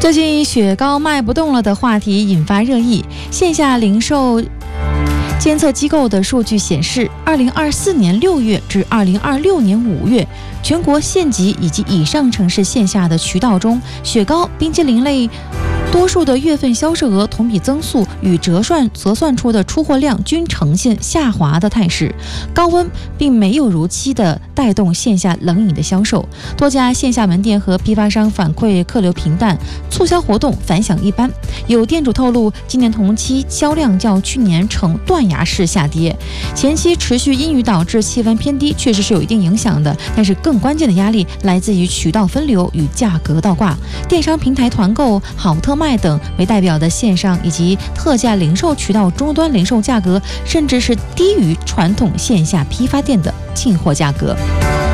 最近雪糕卖不动了的话题引发热议，线下零售监测机构的数据显示，2024年6月至2026年5月，全国县级以及以上城市线下的渠道中，雪糕、冰淇淋类多数的月份销售额同比增速与折算出的出货量均呈现下滑的态势。高温并没有如期的带动线下冷饮的销售，多家线下门店和批发商反馈客流平淡，促销活动反响一般。有店主透露，今年同期销量较去年呈断崖式下跌。前期持续阴雨导致气温偏低，确实是有一定影响的，但是更关键的压力来自于渠道分流与价格倒挂。电商平台团购、好特卖等为代表的线上以及特价零售渠道终端零售价格，甚至是低于传统线下批发店的进货价格。